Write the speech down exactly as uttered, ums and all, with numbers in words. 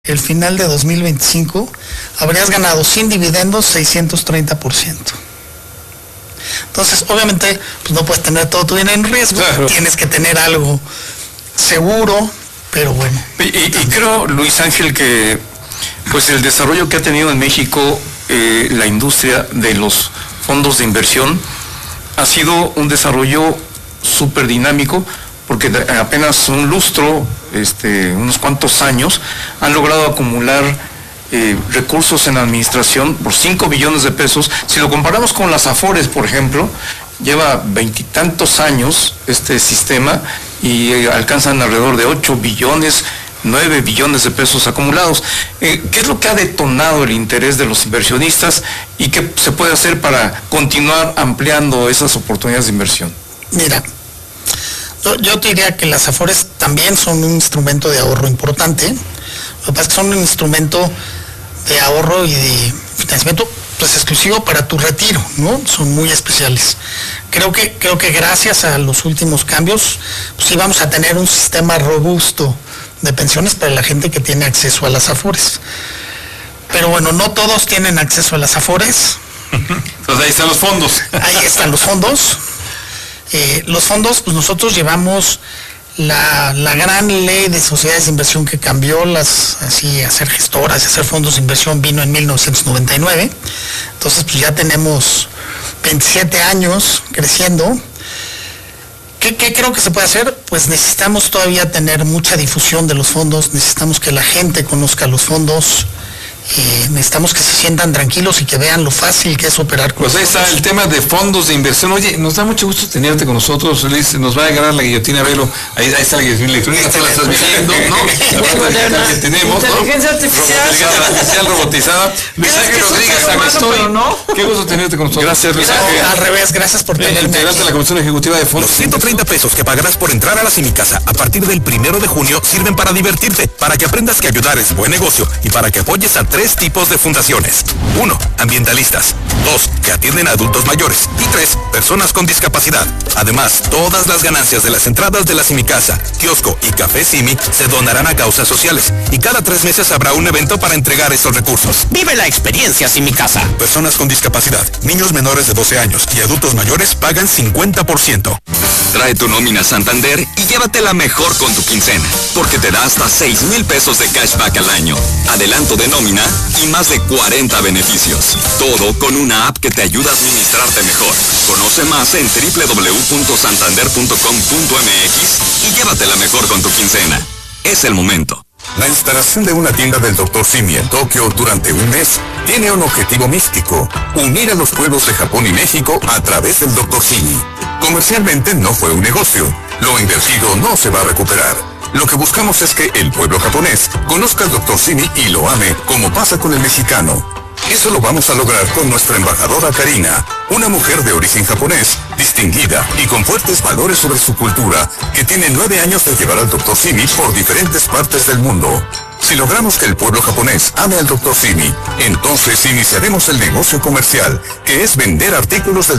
el final de dos mil veinticinco habrías ganado sin dividendos seiscientos treinta por ciento. Entonces, obviamente, pues no puedes tener todo tu dinero en riesgo, claro. Tienes que tener algo seguro, pero bueno. Y, y, y creo, Luis Ángel, que pues el desarrollo que ha tenido en México eh, la industria de los fondos de inversión ha sido un desarrollo súper dinámico, porque apenas un lustro, este, unos cuantos años, han logrado acumular eh, recursos en administración por cinco billones de pesos. Si lo comparamos con las Afores, por ejemplo, lleva veintitantos años este sistema y eh, alcanzan alrededor de ocho billones, nueve billones de pesos acumulados. Eh, ¿Qué es lo que ha detonado el interés de los inversionistas y qué se puede hacer para continuar ampliando esas oportunidades de inversión? Mira, yo te diría que las Afores también son un instrumento de ahorro importante. Lo que pasa es que son un instrumento de ahorro y de financiamiento pues exclusivo para tu retiro, ¿no? Son muy especiales. Creo que, creo que gracias a los últimos cambios, pues sí vamos a tener un sistema robusto de pensiones para la gente que tiene acceso a las Afores. Pero bueno, no todos tienen acceso a las Afores. Entonces ahí están los fondos. Ahí están los fondos. Eh, los fondos, pues nosotros llevamos la, la gran ley de sociedades de inversión que cambió las, así, hacer gestoras y hacer fondos de inversión vino en mil novecientos noventa y nueve. Entonces, pues ya tenemos veintisiete años creciendo. ¿Qué, ¿Qué creo que se puede hacer? Pues necesitamos todavía tener mucha difusión de los fondos, necesitamos que la gente conozca los fondos. Eh, necesitamos que se sientan tranquilos y que vean lo fácil que es operar con Pues ahí está el tema de fondos de inversión. Oye, nos da mucho gusto tenerte con nosotros, Luis. Nos va a ganar la guillotina, velo. Ahí, ahí está la guillotina electrónica, tú la estás viendo, ¿no? Que tenemos, ¿no? Inteligencia artificial. Inteligencia artificial robotizada. Luis Ángel Rodríguez Agrestori. ¿No? Qué gusto tenerte con nosotros. Gracias, Luis Ángel. Al revés, gracias por tenerme. Integrante de la Comisión Ejecutiva de Fondos. Los ciento treinta pesos que pagarás por entrar a la Simicasa a partir del primero de junio sirven para divertirte, para que aprendas que ayudar es buen negocio y para que apoyes a tres tipos de fundaciones. uno. Ambientalistas. dos. Que atienden a adultos mayores. Y tres. Personas con discapacidad. Además, todas las ganancias de las entradas de la Simicasa, kiosco y café Simi se donarán a causas sociales. Y cada tres meses habrá un evento para entregar estos recursos. Vive la experiencia Simicasa. Personas con discapacidad, niños menores de doce años y adultos mayores pagan cincuenta por ciento. Trae tu nómina Santander y llévatela mejor con tu quincena, porque te da hasta seis mil pesos de cashback al año, adelanto de nómina y más de cuarenta beneficios. Todo con una app que te ayuda a administrarte mejor. Conoce más en doble u doble u doble u punto santander punto com punto m x y llévatela mejor con tu quincena. Es el momento. La instalación de una tienda del doctor Simi en Tokio durante un mes tiene un objetivo místico: unir a los pueblos de Japón y México a través del doctor Simi. Comercialmente no fue un negocio. Lo invertido no se va a recuperar. Lo que buscamos es que el pueblo japonés conozca al doctor Simi y lo ame, como pasa con el mexicano. Eso lo vamos a lograr con nuestra embajadora Karina, una mujer de origen japonés, distinguida y con fuertes valores sobre su cultura, que tiene nueve años de llevar al doctor Simi por diferentes partes del mundo. Si logramos que el pueblo japonés ame al doctor Simi, entonces iniciaremos el negocio comercial, que es vender artículos del